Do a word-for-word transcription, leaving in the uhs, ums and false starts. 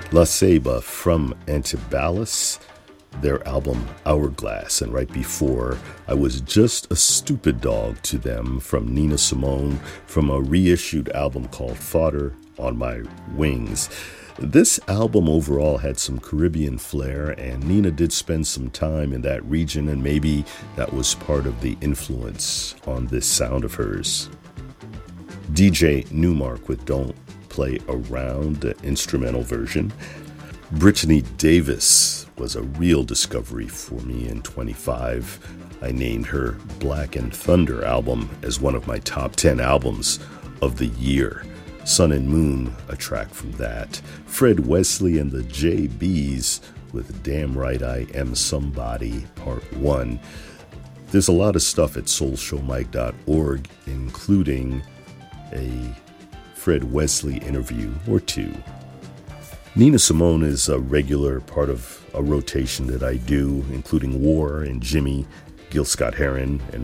La Ceiba from Antibalas, their album Hourglass, and right before, I Was Just a Stupid Dog to them from Nina Simone from a reissued album called Fodder on My Wings. This album overall had some Caribbean flair, and Nina did spend some time in that region, and maybe that was part of the influence on this sound of hers. D J Newmark with Don't Play Around, the instrumental version. Brittany Davis was a real discovery for me in twenty-five. I named her Black and Thunder album as one of my top ten albums of the year. Sun and Moon, a track from that. Fred Wesley and the J Bs with Damn Right I Am Somebody, Part one. There's a lot of stuff at soul show mike dot org, including a Fred Wesley interview or two. Nina Simone is a regular part of a rotation that I do, including War and Jimmy, Gil Scott-Heron, and